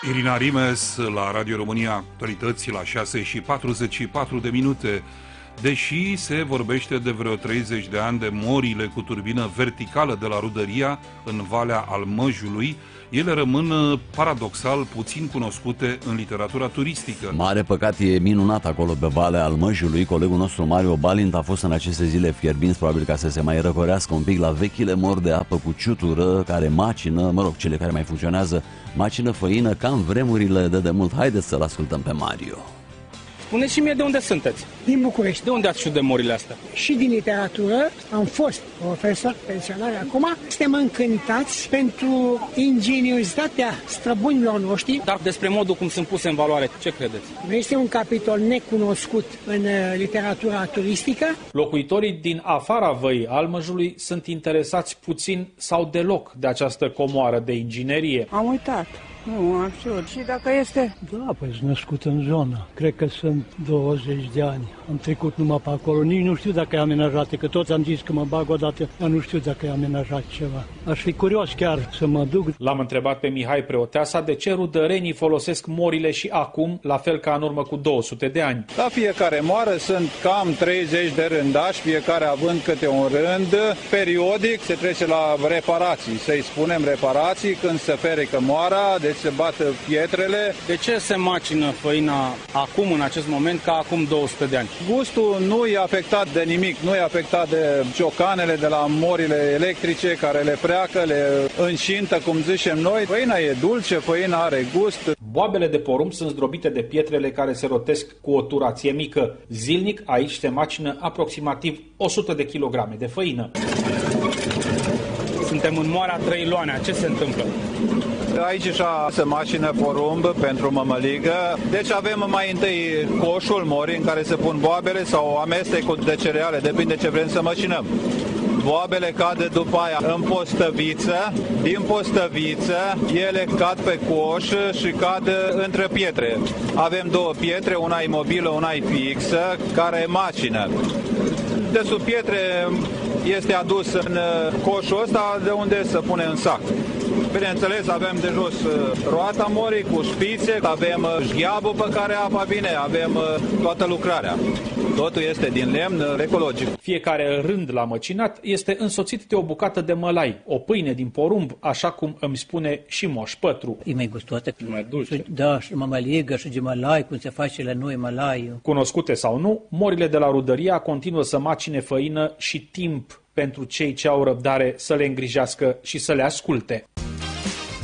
Irina Rimes la Radio România, actualități la 6:44. Deși se vorbește de vreo 30 de ani de morile cu turbină verticală de la Rudăria în Valea Almăjului, ele rămân paradoxal puțin cunoscute în literatura turistică. Mare păcat, e minunat acolo pe Valea Almăjului. Colegul nostru Mario Balint a fost în aceste zile fierbinți, probabil ca să se mai răcorească un pic la vechile mori de apă cu ciutură care macină, cele care mai funcționează, macină făină ca în vremurile de demult. Haideți să-l ascultăm pe Mario. Spuneți și mie de unde sunteți? Din București. De unde ați știut de morile astea? Și din literatură. Am fost profesor pensionar acum. Suntem încântați pentru ingeniozitatea străbunilor noștri. Dar despre modul cum sunt puse în valoare, ce credeți? Este un capitol necunoscut în literatura turistică. Locuitorii din afara Văii Almăjului sunt interesați puțin sau deloc de această comoară de inginerie. Am uitat. Nu, am știut. Și dacă este? Da, păi sunt născut în zonă. Cred că sunt 20 de ani. Am trecut numai pe acolo. Nici nu știu dacă e amenajate, că toți am zis că mă bag odată, dar nu știu dacă e amenajat ceva. Aș fi curios chiar să mă duc. L-am întrebat pe Mihai Preoteasa de ce rudărenii folosesc morile și acum, la fel ca în urmă cu 200 de ani. La fiecare moară sunt cam 30 de rândași, fiecare având câte un rând. Periodic se trece la reparații, să-i spunem reparații, când se ferecă moara, deci se bată pietrele. De ce se macină făina acum, în acest moment, ca acum 200 de ani? Gustul nu e afectat de nimic, nu e afectat de ciocanele de la morile electrice care le preacă, le înșintă, cum zicem noi. Făina e dulce, făina are gust. Boabele de porumb sunt zdrobite de pietrele care se rotesc cu o turație mică. Zilnic aici se macină aproximativ 100 de kilograme de făină. Suntem în Moara Trăiloanea. Ce se întâmplă? Aici se macină porumb pentru mămăligă. Deci avem mai întâi coșul morii în care se pun boabele sau amestecul de cereale, depinde ce vrem să macinăm. Boabele cad după aia în postăviță, din postăviță ele cad pe coș și cad între pietre. Avem două pietre, una imobilă, una fixă, care macină. De sub pietre este adus în coșul ăsta de unde se pune în sac. Bineînțeles, avem de jos roata morii cu șpițe, avem șgheabul pe care apa vine, avem toată lucrarea. Totul este din lemn ecologic. Fiecare rând la măcinat este însoțit de o bucată de mălai, o pâine din porumb, așa cum îmi spune și Moș Pătru. E mai gustoasă. Mai dulce. Da, și mămăligă și de mălai, cum se face la noi mălai. Cunoscute sau nu, morile de la Rudăria continuă să macine făină și timp pentru cei ce au răbdare să le îngrijească și să le asculte.